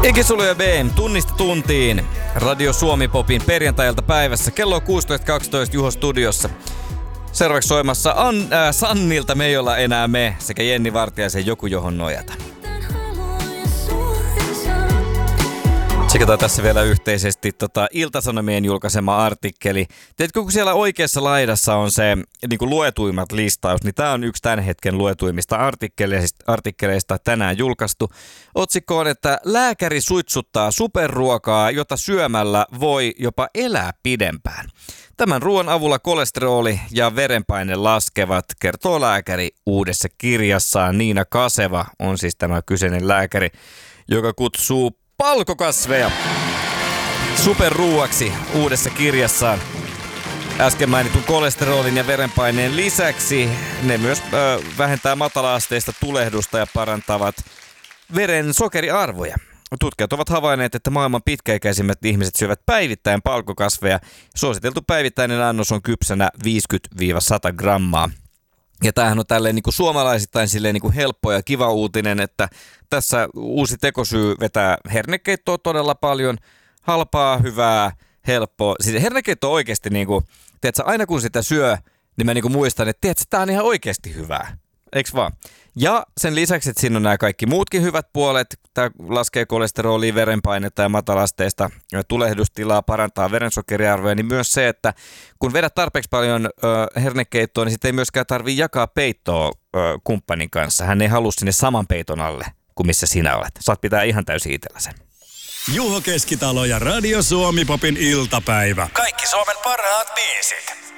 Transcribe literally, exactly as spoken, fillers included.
Ikisulu ja B, tunnista tuntiin. Radio Suomi Popin perjantailta päivässä. Kello on kuusitoista kaksitoista Juho studiossa. Seuraavaksi soimassa An, äh, Sannilta Me ei olla enää me sekä Jenni Vartiaisen Joku johon nojata. Tsekataan tässä vielä yhteisesti tota Ilta-Sanomien julkaisema artikkeli. Tiedätkö, kun siellä oikeassa laidassa on se niin kuin luetuimmat listaus, niin tämä on yksi tämän hetken luetuimmista artikkeleista, artikkeleista tänään julkaistu. Otsikko on, että lääkäri suitsuttaa superruokaa, jota syömällä voi jopa elää pidempään. Tämän ruoan avulla kolesteroli ja verenpaine laskevat, kertoo lääkäri uudessa kirjassaan. Niina Kaseva on siis tämä kyseinen lääkäri, joka kutsuu palkokasveja superruuaksi uudessa kirjassaan. Äsken mainitun kolesterolin ja verenpaineen lisäksi ne myös ö, vähentää matala-asteista tulehdusta ja parantavat veren sokeriarvoja. Tutkijat ovat havainneet, että maailman pitkäikäisimmät ihmiset syövät päivittäin palkokasveja. Suositeltu päivittäinen annos on kypsänä viisikymmentä sata grammaa. Ja tämähän on tälleen niin kuin suomalaisittain silleen niin kuin helppo ja kiva uutinen, että tässä uusi tekosyy vetää hernekeittoa todella paljon. Halpaa, hyvää, helppoa. Siis hernekeitto on oikeasti niin kuin, tiedätkö, aina kun sitä syö, niin mä niin kuin muistan, että tiedätkö, tämä on ihan oikeasti hyvää. Eiks vaan? Ja sen lisäksi, että siinä on nämä kaikki muutkin hyvät puolet. Tämä laskee kolesterolia, verenpainetta ja matalasteista tulehdustilaa, parantaa verensokeriarvoja, niin myös se, että kun vedät tarpeeksi paljon ö, hernekeittoa, niin sitten ei myöskään tarvitse jakaa peittoa ö, kumppanin kanssa. Hän ei halua sinne saman peiton alle kuin missä sinä olet. Saat pitää ihan täysin itsellä sen. Juho Keskitalo ja Radio Suomi Popin iltapäivä. Kaikki Suomen parhaat biisit.